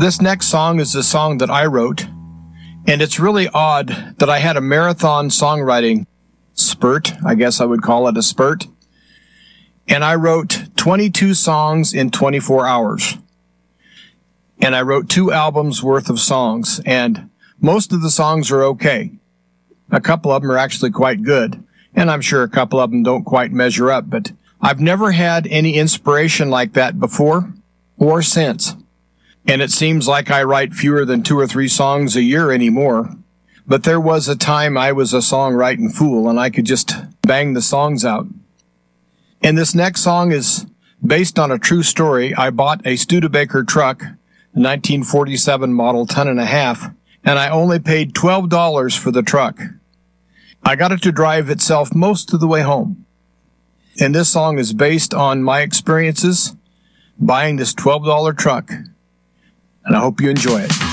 This next song is a song that I wrote, and it's really odd that I had a marathon songwriting spurt, I guess I would call it a spurt, and I wrote 22 songs in 24 hours. And I wrote 2 albums worth of songs, and most of the songs are okay. A couple of them are actually quite good, and I'm sure a couple of them don't quite measure up, but I've never had any inspiration like that before or since. And it seems like I write fewer than 2 or 3 songs a year anymore. But there was a time I was a songwriting fool, and I could just bang the songs out. And this next song is based on a true story. I bought a Studebaker truck, a 1947 model 10.5, and I only paid $12 for the truck. I got it to drive itself most of the way home. And this song is based on my experiences buying this $12 truck. And I hope you enjoy it.